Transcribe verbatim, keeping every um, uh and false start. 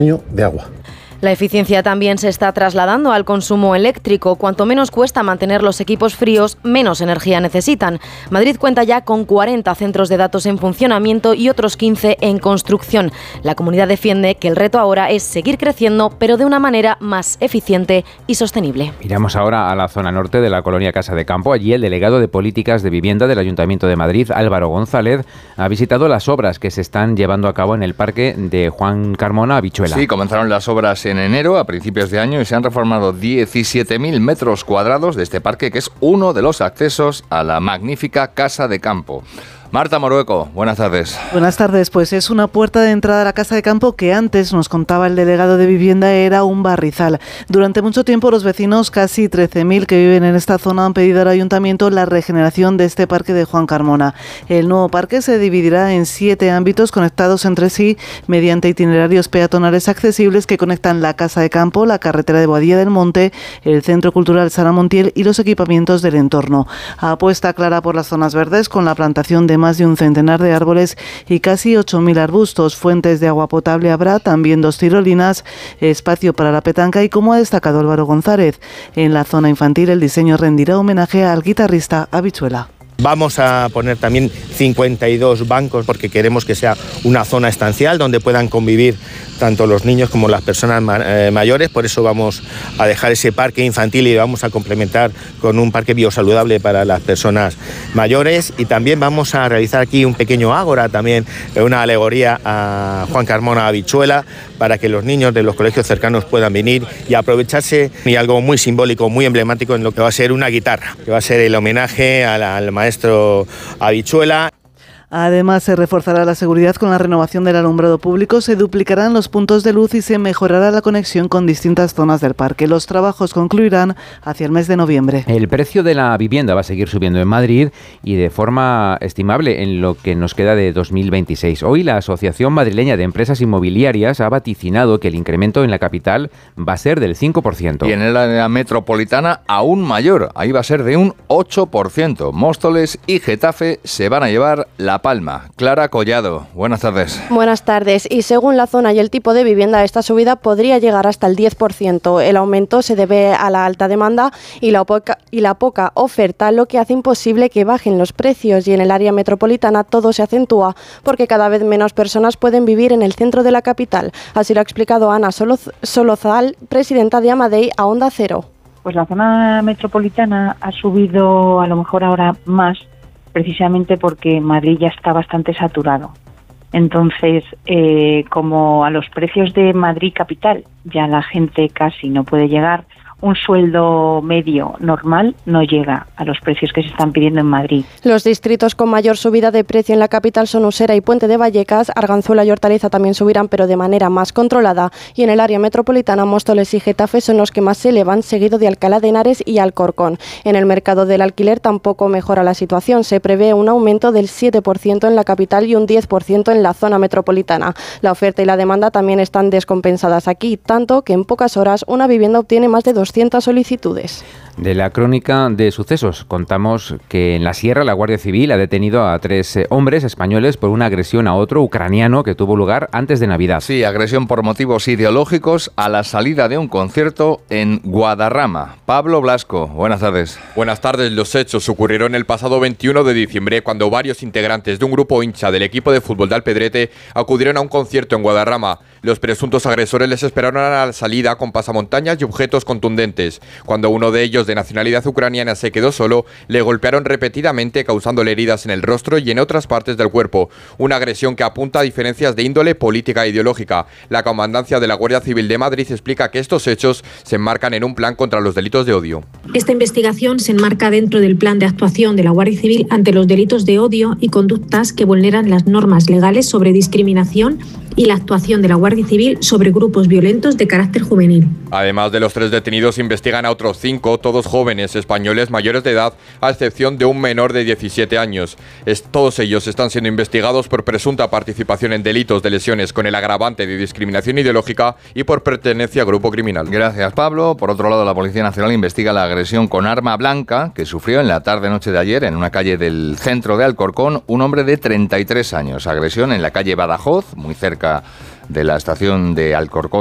de agua. La eficiencia también se está trasladando al consumo eléctrico. Cuanto menos cuesta mantener los equipos fríos, menos energía necesitan. Madrid cuenta ya con cuarenta centros de datos en funcionamiento y otros quince en construcción. La comunidad defiende que el reto ahora es seguir creciendo, pero de una manera más eficiente y sostenible. Miramos ahora a la zona norte de la colonia Casa de Campo. Allí el delegado de Políticas de Vivienda del Ayuntamiento de Madrid, Álvaro González, ha visitado las obras que se están llevando a cabo en el parque de Juan Carmona Habichuela. Sí, comenzaron las obras en enero, a principios de año, y se han reformado diecisiete mil metros cuadrados de este parque, que es uno de los accesos a la magnífica Casa de Campo. Marta Morueco, buenas tardes. Buenas tardes, pues es una puerta de entrada a la Casa de Campo que antes, nos contaba el delegado de Vivienda, era un barrizal. Durante mucho tiempo los vecinos, casi trece mil que viven en esta zona, han pedido al Ayuntamiento la regeneración de este parque de Juan Carmona. El nuevo parque se dividirá en siete ámbitos conectados entre sí mediante itinerarios peatonales accesibles que conectan la Casa de Campo, la carretera de Boadilla del Monte, el Centro Cultural Sara Montiel y los equipamientos del entorno. Apuesta clara por las zonas verdes con la plantación de más de un centenar de árboles y casi ocho mil arbustos. Fuentes de agua potable habrá, también dos tirolinas, espacio para la petanca y, como ha destacado Álvaro González, en la zona infantil el diseño rendirá homenaje al guitarrista Habichuela. Vamos a poner también cincuenta y dos bancos porque queremos que sea una zona estancial donde puedan convivir tanto los niños como las personas ma- eh, mayores. Por eso vamos a dejar ese parque infantil y vamos a complementar con un parque biosaludable para las personas mayores. Y también vamos a realizar aquí un pequeño ágora, también una alegoría a Juan Carmona Habichuela, para que los niños de los colegios cercanos puedan venir y aprovecharse, y algo muy simbólico, muy emblemático en lo que va a ser una guitarra, que va a ser el homenaje al, al maestro Habichuela. Además, se reforzará la seguridad con la renovación del alumbrado público, se duplicarán los puntos de luz y se mejorará la conexión con distintas zonas del parque. Los trabajos concluirán hacia el mes de noviembre. El precio de la vivienda va a seguir subiendo en Madrid y de forma estimable en lo que nos queda de dos mil veintiséis. Hoy la Asociación Madrileña de Empresas Inmobiliarias ha vaticinado que el incremento en la capital va a ser del cinco por ciento. Y en el área metropolitana aún mayor, ahí va a ser de un ocho por ciento. Móstoles y Getafe se van a llevar la Palma. Clara Collado, buenas tardes. Buenas tardes. Y según la zona y el tipo de vivienda, esta subida podría llegar hasta el diez por ciento. El aumento se debe a la alta demanda y la poca, y la poca oferta, lo que hace imposible que bajen los precios. Y en el área metropolitana todo se acentúa porque cada vez menos personas pueden vivir en el centro de la capital. Así lo ha explicado Ana Solozal, presidenta de Amadei, a Onda Cero. Pues la zona metropolitana ha subido a lo mejor ahora más, precisamente porque Madrid ya está bastante saturado. Entonces, eh, como a los precios de Madrid capital ya la gente casi no puede llegar, un sueldo medio normal no llega a los precios que se están pidiendo en Madrid. Los distritos con mayor subida de precio en la capital son Usera y Puente de Vallecas. Arganzuela y Hortaliza también subirán, pero de manera más controlada. Y en el área metropolitana, Móstoles y Getafe son los que más se elevan, seguido de Alcalá de Henares y Alcorcón. En el mercado del alquiler tampoco mejora la situación. Se prevé un aumento del siete por ciento en la capital y un diez por ciento en la zona metropolitana. La oferta y la demanda también están descompensadas aquí, tanto que en pocas horas una vivienda obtiene más de doscientas solicitudes. De la crónica de sucesos contamos que en la Sierra la Guardia Civil ha detenido a tres eh, hombres españoles por una agresión a otro ucraniano que tuvo lugar antes de Navidad. Sí, agresión por motivos ideológicos a la salida de un concierto en Guadarrama. Pablo Blasco, buenas tardes. Buenas tardes. Los hechos ocurrieron el pasado veintiuno de diciembre cuando varios integrantes de un grupo hincha del equipo de fútbol de Alpedrete acudieron a un concierto en Guadarrama. Los presuntos agresores les esperaron a la salida con pasamontañas y objetos contundentes. Cuando uno de ellos, de nacionalidad ucraniana, se quedó solo, le golpearon repetidamente, causándole heridas en el rostro y en otras partes del cuerpo. Una agresión que apunta a diferencias de índole política e ideológica. La Comandancia de la Guardia Civil de Madrid explica que estos hechos se enmarcan en un plan contra los delitos de odio. Esta investigación se enmarca dentro del plan de actuación de la Guardia Civil ante los delitos de odio y conductas que vulneran las normas legales sobre discriminación y la actuación de la Guardia Civil sobre grupos violentos de carácter juvenil. Además de los tres detenidos, investigan a otros cinco, todos jóvenes españoles mayores de edad, a excepción de un menor de diecisiete años. Es, todos ellos están siendo investigados por presunta participación en delitos de lesiones con el agravante de discriminación ideológica y por pertenencia a grupo criminal. Gracias, Pablo. Por otro lado, la Policía Nacional investiga la agresión con arma blanca que sufrió en la tarde-noche de ayer en una calle del centro de Alcorcón un hombre de treinta y tres años. Agresión en la calle Badajoz, muy cerca de la estación de Alcorcón